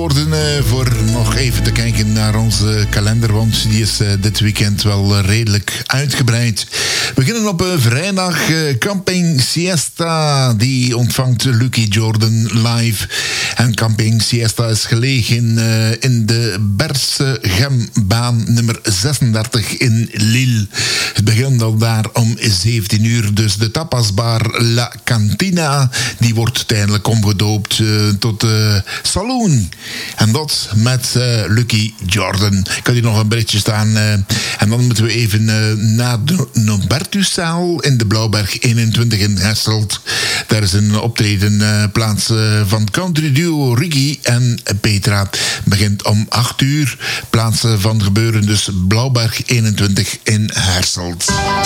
worden voor nog even te kijken naar onze kalender, want die is dit weekend wel redelijk uitgebreid. We beginnen op vrijdag. Camping Siesta, die ontvangt Lucky Jordan live. En Camping Siesta is gelegen in de Bercegembaan nummer 36 in Lille. Het begint al daar om 17 uur. Dus de tapasbar La Cantina, die wordt tijdelijk omgedoopt tot Saloon. En dat met Lucky Jordan. Ik had hier nog een berichtje staan. En dan moeten we even naar de Nobertuszaal in de Blauwberg 21 in Hasselt. Daar is een optreden plaats van country duo Ricky en Petra. Begint om 8 uur. Plaats van gebeuren dus Blauwberg 21 in Hasselt.